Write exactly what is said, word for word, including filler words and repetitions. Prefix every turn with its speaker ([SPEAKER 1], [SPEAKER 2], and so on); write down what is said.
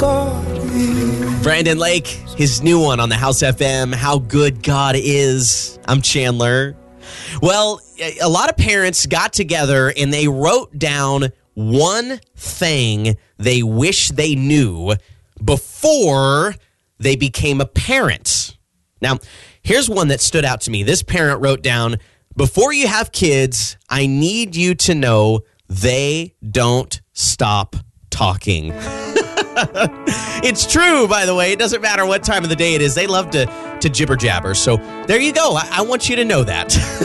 [SPEAKER 1] God is.
[SPEAKER 2] Brandon Lake, his new one on the House F M, How Good God Is. I'm Chandler. Well, a lot of parents got together and they wrote down one thing they wish they knew before they became a parent. Now, here's one that stood out to me. This parent wrote down, before you have kids, I need you to know they don't stop talking. It's true, by the way. It doesn't matter what time of the day it is. They love to, to jibber jabber. So there you go. I, I want you to know that.